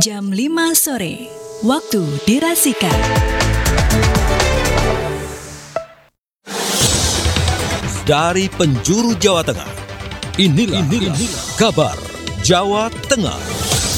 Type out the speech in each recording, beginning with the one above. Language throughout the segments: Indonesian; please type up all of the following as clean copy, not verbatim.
Jam 5 sore, waktu dirasikan. Dari penjuru Jawa Tengah, inilah kabar Jawa Tengah.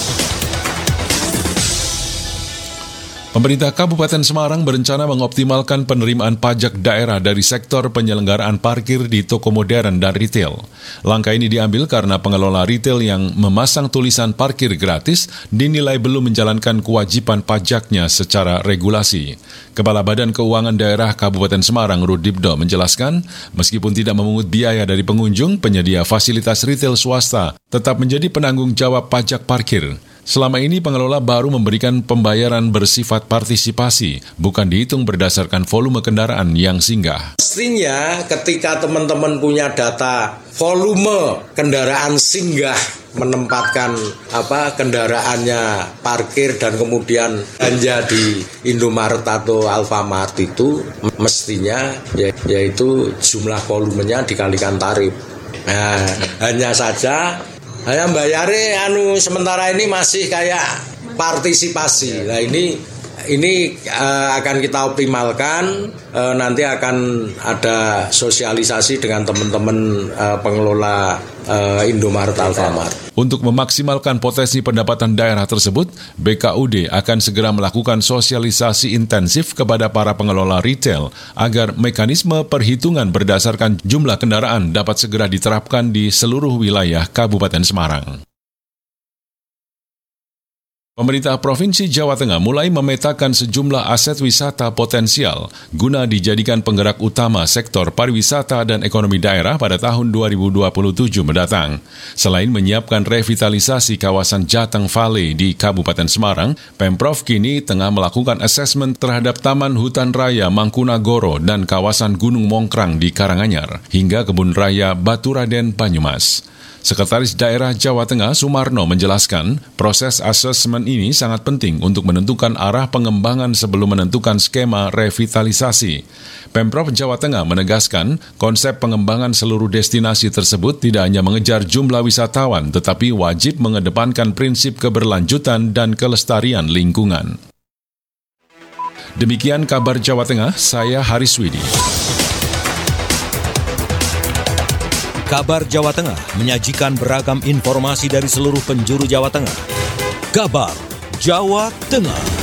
Pemerintah Kabupaten Semarang berencana mengoptimalkan penerimaan pajak daerah dari sektor penyelenggaraan parkir di toko modern dan retail. Langkah ini diambil karena pengelola retail yang memasang tulisan parkir gratis dinilai belum menjalankan kewajiban pajaknya secara regulasi. Kepala Badan Keuangan Daerah Kabupaten Semarang, Rudibdo, menjelaskan, meskipun tidak memungut biaya dari pengunjung, penyedia fasilitas retail swasta tetap menjadi penanggung jawab pajak parkir. Selama ini pengelola baru memberikan pembayaran bersifat partisipasi, bukan dihitung berdasarkan volume kendaraan yang singgah. Mestinya ketika teman-teman punya data volume kendaraan singgah menempatkan kendaraannya parkir dan kemudian belanja di Indomaret atau Alfamart itu mestinya yaitu jumlah volumenya dikalikan tarif. Nah, hanya saja bayare sementara ini masih kayak partisipasi. Nah, ini akan kita optimalkan, nanti akan ada sosialisasi dengan teman-teman pengelola Indomaret Alfamart. Untuk memaksimalkan potensi pendapatan daerah tersebut, BKUD akan segera melakukan sosialisasi intensif kepada para pengelola retail agar mekanisme perhitungan berdasarkan jumlah kendaraan dapat segera diterapkan di seluruh wilayah Kabupaten Semarang. Pemerintah Provinsi Jawa Tengah mulai memetakan sejumlah aset wisata potensial guna dijadikan penggerak utama sektor pariwisata dan ekonomi daerah pada tahun 2027 mendatang. Selain menyiapkan revitalisasi kawasan Jateng Valley di Kabupaten Semarang, Pemprov kini tengah melakukan asesmen terhadap Taman Hutan Raya Mangkunagoro dan kawasan Gunung Mongkrang di Karanganyar, hingga Kebun Raya Baturaden Banyumas. Sekretaris Daerah Jawa Tengah Sumarno menjelaskan, proses asesmen ini sangat penting untuk menentukan arah pengembangan sebelum menentukan skema revitalisasi. Pemprov Jawa Tengah menegaskan, konsep pengembangan seluruh destinasi tersebut tidak hanya mengejar jumlah wisatawan, tetapi wajib mengedepankan prinsip keberlanjutan dan kelestarian lingkungan. Demikian kabar Jawa Tengah, saya Haris Widi. Kabar Jawa Tengah menyajikan beragam informasi dari seluruh penjuru Jawa Tengah. Kabar Jawa Tengah.